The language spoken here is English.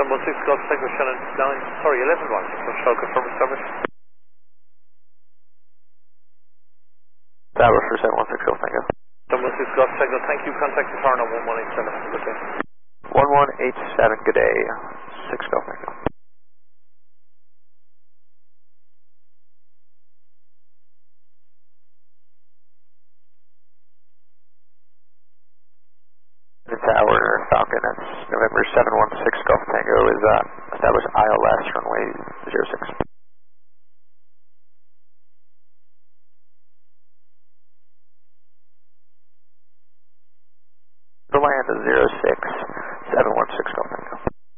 Number 6 Golf Tango Shannon 9, sorry, 11 1, shall confirm service. Tower for 716 Golf Tango. Number 6 Golf Tango, thank you, contact the tower number 1187, have a good day. 1187, good day, 6 Golf Tango. The tower, Falcon, that's November 716 Golf Tango, is established ILS runway 06.